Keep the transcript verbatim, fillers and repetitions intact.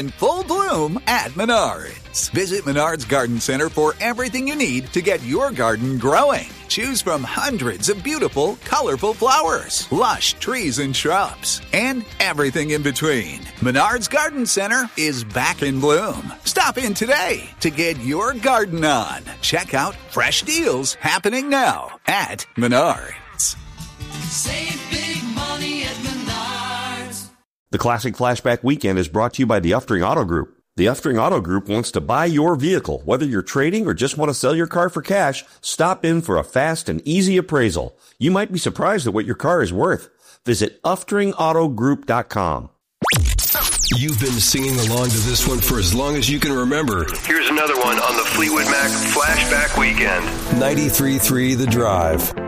in full bloom at Menards. Visit Menards Garden Center for everything you need to get your garden growing. Choose from hundreds of beautiful, colorful flowers, lush trees and shrubs, and everything in between. Menards Garden Center is back in bloom. Stop in today to get your garden on. Check out fresh deals happening now at Menards. Save big money at Menards. The Classic Flashback Weekend is brought to you by the Uftring Auto Group. The Uftring Auto Group wants to buy your vehicle. Whether you're trading or just want to sell your car for cash, stop in for a fast and easy appraisal. You might be surprised at what your car is worth. Visit uftring auto group dot com. You've been singing along to this one for as long as you can remember. Here's another one on the Fleetwood Mac Flashback Weekend. ninety-three point three The Drive.